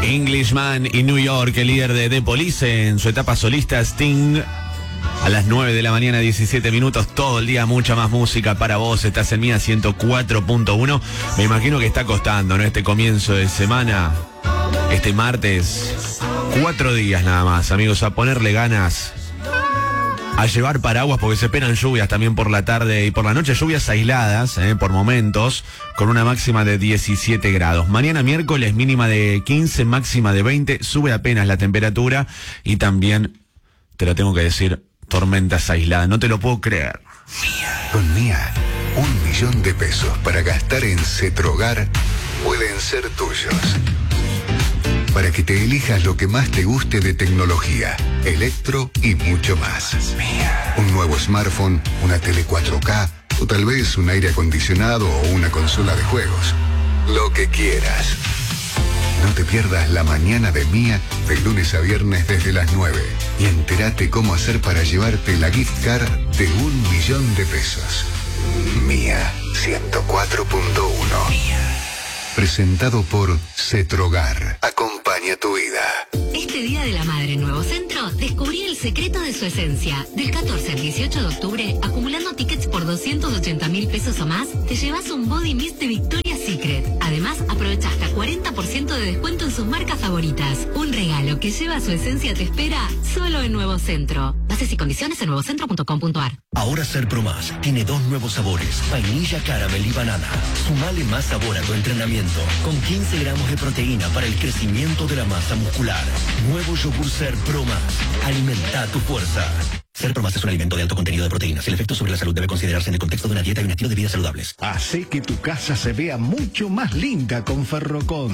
Englishman y New York, el líder de The Police en su etapa solista. Sting a las 9 de la mañana, 17 minutos, todo el día mucha más música para vos. Estás en Mía 104.1. Me imagino que está costando, ¿no? Este comienzo de semana, este martes, 4 días nada más, amigos, a ponerle ganas, a llevar paraguas porque se esperan lluvias también por la tarde y por la noche, lluvias aisladas, por momentos, con una máxima de 17 grados. Mañana miércoles mínima de 15, máxima de 20, sube apenas la temperatura y también, te lo tengo que decir, tormentas aisladas, no te lo puedo creer. Con Mía, 1 millón de pesos para gastar en Cetrogar pueden ser tuyos. Para que te elijas lo que más te guste de tecnología, electro y mucho más. Un nuevo smartphone, una tele 4K o tal vez un aire acondicionado o una consola de juegos. Lo que quieras. No te pierdas la mañana de Mía de lunes a viernes desde las 9 y entérate cómo hacer para llevarte la gift card de 1 millón de pesos. Mía 104.1. Presentado por Cetrogar. Acompaña tu vida. Este Día de la Madre en Nuevo Centro, descubrí el secreto de su esencia. Del 14 al 18 de octubre, acumulando tickets por 280.000 pesos o más, te llevas un body mist de Victoria's Secret. Además, aprovecha hasta 40% de descuento en sus marcas favoritas. Un regalo que lleva su esencia te espera solo en Nuevo Centro. Bases y condiciones en nuevocentro.com.ar. Ahora Serpro+ tiene 2 nuevos sabores, vainilla, caramel y banana. Sumale más sabor a tu entrenamiento, con 15 gramos de proteína para el crecimiento de la masa muscular. Nuevo yogur Serpro+. Alimenta tu fuerza. Serpro+ es un alimento de alto contenido de proteínas. El efecto sobre la salud debe considerarse en el contexto de una dieta y un estilo de vida saludables. Hace que tu casa se vea mucho más linda con Ferrocon.